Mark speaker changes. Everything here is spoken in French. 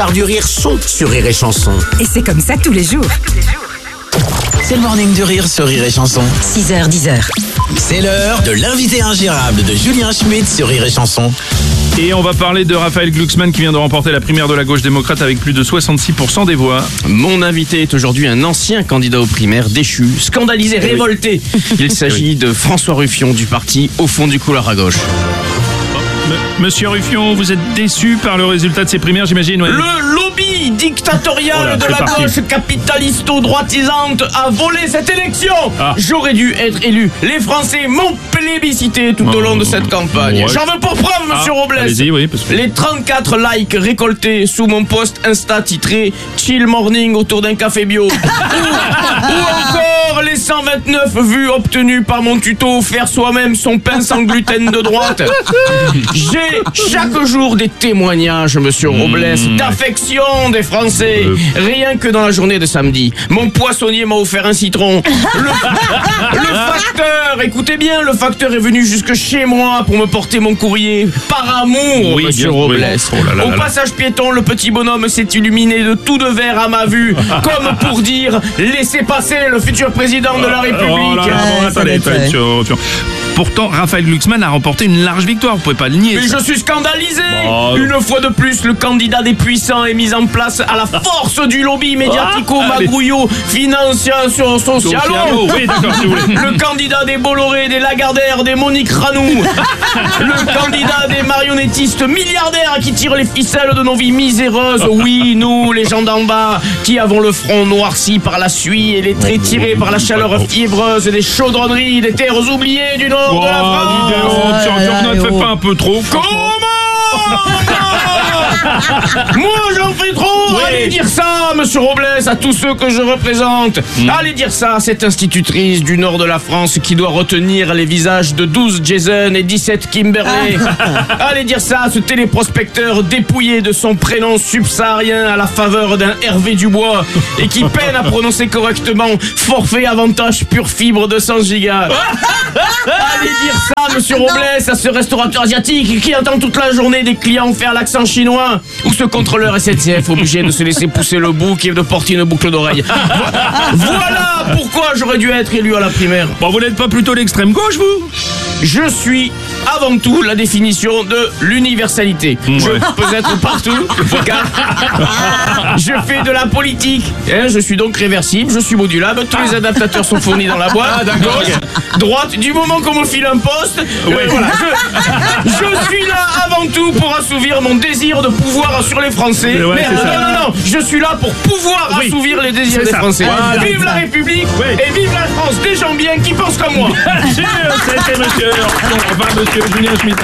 Speaker 1: du rire sont sur Rire et Chanson.
Speaker 2: Et c'est comme ça tous les jours.
Speaker 3: C'est le morning de rire sur Rire et Chanson.
Speaker 2: 6h, 10h.
Speaker 3: C'est l'heure de l'invité ingérable de Julien Schmitt sur Rire et Chanson.
Speaker 4: Et on va parler de Raphaël Glucksmann qui vient de remporter la primaire de la gauche démocrate avec plus de 66% des voix.
Speaker 5: Mon invité est aujourd'hui un ancien candidat aux primaires déchu, scandalisé, révolté. Il s'agit de François Ruffion du parti Au fond du couloir à gauche.
Speaker 4: Monsieur Ruffion, vous êtes déçu par le résultat de ces primaires, j'imagine, ouais.
Speaker 5: Le lobby dictatorial de la gauche capitalisto-droitisante a volé cette élection. J'aurais dû être élu. Les Français m'ont plébiscité tout au long de cette campagne.
Speaker 4: Ouais.
Speaker 5: J'en veux pour preuve, monsieur Robles.
Speaker 4: Allez-y, oui, parce que...
Speaker 5: Les 34 likes récoltés sous mon post Insta titré Chill Morning autour d'un café bio. ou encore les 129 vues obtenues par mon tuto Faire soi-même son pain sans gluten de droite. J'ai chaque jour des témoignages, monsieur Robles, d'affection des Français. Rien que dans la journée de samedi, mon poissonnier m'a offert un citron. Le facteur, écoutez bien, le facteur est venu jusque chez moi pour me porter mon courrier. Par amour,
Speaker 4: Oui,
Speaker 5: monsieur
Speaker 4: bien,
Speaker 5: Robles.
Speaker 4: oui. Oh là là
Speaker 5: Au
Speaker 4: là là.
Speaker 5: passage piéton, le petit bonhomme s'est illuminé de tout de vert à ma vue, comme pour dire laissez passer le futur président de la République.
Speaker 4: Oh là là, bon, attendez, Ruffion. Pourtant, Raphaël Glucksmann a remporté une large victoire, vous pouvez pas le nier.
Speaker 5: Mais
Speaker 4: ça.
Speaker 5: je suis scandalisé.
Speaker 4: Oh.
Speaker 5: Une fois de plus, le candidat des puissants est mis en place à la force du lobby médiatico-magouillot financier social.
Speaker 4: Oui, d'accord, si vous voulez.
Speaker 5: Le candidat des Bolloré, des Lagardère, des Monique Ranou. Le candidat des marionnettistes milliardaires qui tirent les ficelles de nos vies miséreuses. Oui, nous, les gens d'en bas, qui avons le front noirci par la suie et les traits tirés par la chaleur fiévreuse des chaudronneries des terres oubliées du nord de la France.
Speaker 4: Ne faites pas un peu trop.
Speaker 5: Moi j'en fais trop. Allez dire ça, monsieur Robles, à tous ceux que je représente. Allez dire ça à cette institutrice du nord de la France qui doit retenir les visages de 12 Jason et 17 Kimberley. Allez dire ça à ce téléprospecteur dépouillé de son prénom subsaharien à la faveur d'un Hervé Dubois et qui peine à prononcer correctement forfait avantage pure fibre de 100 gigas. Allez dire ça, monsieur Robles, à ce restaurateur asiatique qui attend toute la journée des clients faire l'accent chinois, ou ce contrôleur SNCF obligé de se laisser pousser le bouc et de porter une boucle d'oreille. Voilà pourquoi j'aurais dû être élu à la primaire.
Speaker 4: Bon, vous n'êtes pas plutôt l'extrême gauche, vous?
Speaker 5: Je suis avant tout la définition de l'universalité. Je peux être partout, car je fais de la politique. Je suis donc réversible, je suis modulable, tous les adaptateurs sont fournis dans la boîte. Gauche, droite, du moment qu'on me file un poste, voilà, je suis là avant tout pour assouvir mon désir de pouvoir sur les Français.
Speaker 4: Ouais, c'est ça.
Speaker 5: Non, je suis là pour pouvoir assouvir les désirs
Speaker 4: c'est
Speaker 5: des
Speaker 4: ça.
Speaker 5: Français.
Speaker 4: Voilà.
Speaker 5: Vive la République et vive la France, des gens bien qui pensent comme moi.
Speaker 4: C'était monsieur Julien Schmitt.